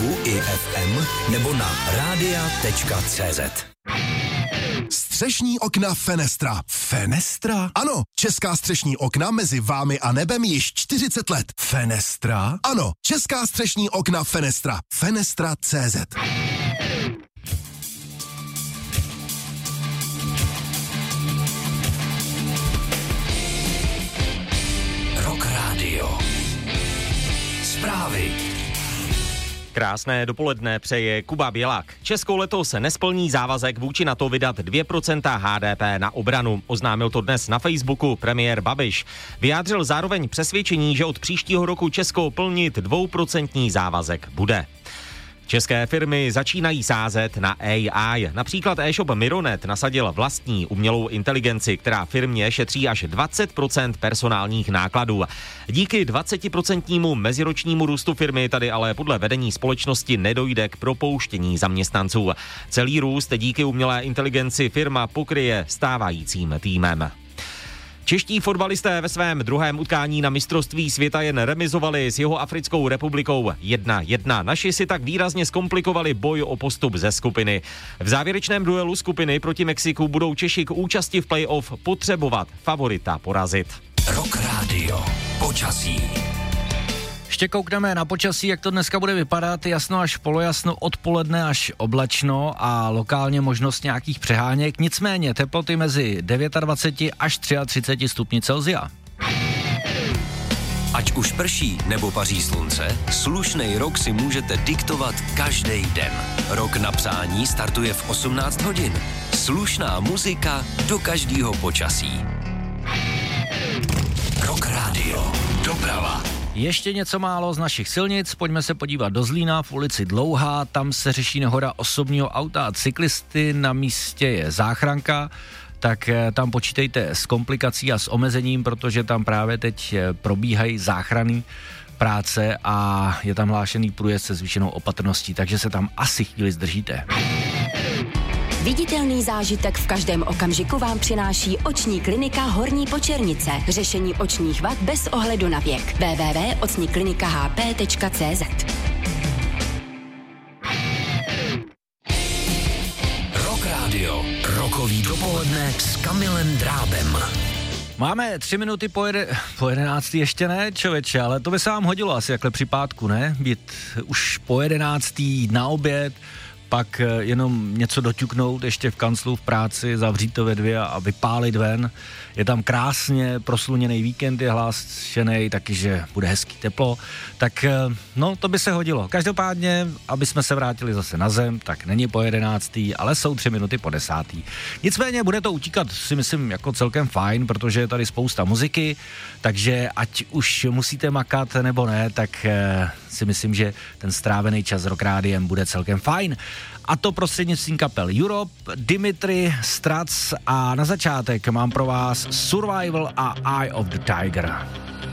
webu i FM nebo na radia.cz. Střešní okna Fenestra. Fenestra? Ano, česká střešní okna mezi vámi a nebem již 40 let. Fenestra? Ano, česká střešní okna Fenestra. Fenestra.cz. Rock Radio. Zprávy. Krásné dopoledne přeje Kuba Bělák. Česko letos nesplní závazek vůči NATO vydat 2% HDP na obranu. Oznámil to dnes na Facebooku premiér Babiš. Vyjádřil zároveň přesvědčení, že od příštího roku Česko plnit 2% závazek bude. České firmy začínají sázet na AI. Například e-shop Mironet nasadil vlastní umělou inteligenci, která firmě šetří až 20% personálních nákladů. Díky 20% meziročnímu růstu firmy tady ale podle vedení společnosti nedojde k propouštění zaměstnanců. Celý růst díky umělé inteligenci firma pokryje stávajícím týmem. Čeští fotbalisté ve svém druhém utkání na mistrovství světa jen remizovali s Jihoafrickou republikou 1-1. Naši si tak výrazně zkomplikovali boj o postup ze skupiny. V závěrečném duelu skupiny proti Mexiku budou Češi k účasti v play-off potřebovat favorita porazit. Rock Radio. Počasí. Ještě koukneme na počasí, jak to dneska bude vypadat. Jasno až polojasno, odpoledne až oblačno a lokálně možnost nějakých přeháněk. Nicméně teploty mezi 29 až 33 stupni Celsia. Ať už prší nebo paří slunce, slušnej rok si můžete diktovat každý den. Rok na přání startuje v 18 hodin. Slušná muzika do každého počasí. Rock Radio. Doprava. Ještě něco málo z našich silnic, pojďme se podívat do Zlína v ulici Dlouhá, tam se řeší nehoda osobního auta a cyklisty, na místě je záchranka, tak tam počítejte s komplikací a s omezením, protože tam právě teď probíhají záchranné práce a je tam hlášený průjezd se zvýšenou opatrností, takže se tam asi chvíli zdržíte. Viditelný zážitek v každém okamžiku vám přináší oční klinika Horní Počernice. Řešení očních vad bez ohledu na věk. www.ocniklinikahp.cz. Rock Radio. Rokový dopoledne s Kamilem Drábem. Máme 3 minuty po 11. ještě ne, člověče, ale to by se vám hodilo asi jakhle při pátku, ne? Být už po 11. na oběd, pak jenom něco doťuknout ještě v kanclu, v práci, zavřít to ve 2 a vypálit ven. Je tam krásně prosluněný víkend, je hlášený, taky, že bude hezký teplo. Tak no, to by se hodilo. Každopádně, aby jsme se vrátili zase na zem, tak není po 11. ale jsou 3 minuty po 10. Nicméně bude to utíkat, si myslím, jako celkem fajn, protože je tady spousta muziky, takže ať už musíte makat nebo ne, tak si myslím, že ten strávený čas s Rock Rádiem bude celkem fajn. A to prostřednictvím kapel Europe, Dimitri, Strac a na začátek mám pro vás Survival a Eye of the Tiger.